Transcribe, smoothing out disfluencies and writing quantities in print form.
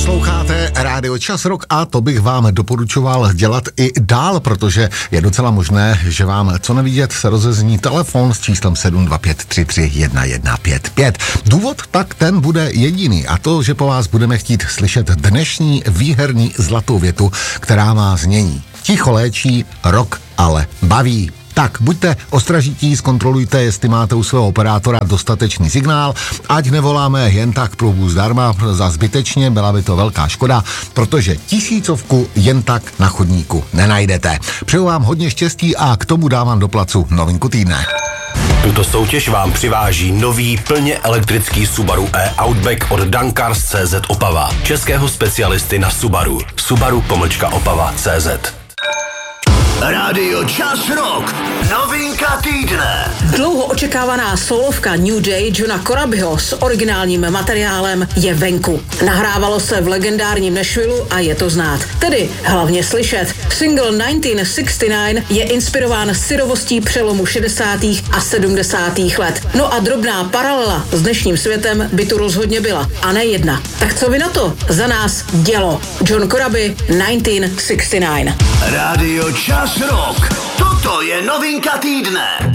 Posloucháte Rádio Čas Rock a to bych vám doporučoval dělat i dál, protože je docela možné, že vám co nevidět se rozezní telefon s číslem 725331155. Důvod tak ten bude jediný a to, že po vás budeme chtít slyšet dnešní výherní zlatou větu, která má znění: ticho léčí, rock ale baví. Tak, buďte ostražití, zkontrolujte, jestli máte u svého operátora dostatečný signál, ať nevoláme jen tak průbu zdarma za zbytečně, byla by to velká škoda, protože 1000 jen tak na chodníku nenajdete. Přeju vám hodně štěstí a k tomu dávám do placu novinku týdne. Tuto soutěž vám přiváží nový plně elektrický Subaru e-Outback od Dankars.cz Opava, českého specialisty na Subaru. Subaru-Opava.cz. Rádio Čas Rock, novinka týdne. Dlouho očekávaná solovka New Day Johna Corabiho s originálním materiálem je venku. Nahrávalo se v legendárním Nashvilleu a je to znát. Tedy hlavně slyšet. Single 1969 je inspirován syrovostí přelomu 60. a 70. let. No a drobná paralela s dnešním světem by tu rozhodně byla. A ne jedna. Tak co vy na to? Za nás dělo. John Corabi 1969. Rádio Čas Rock, toto je novinka týdne.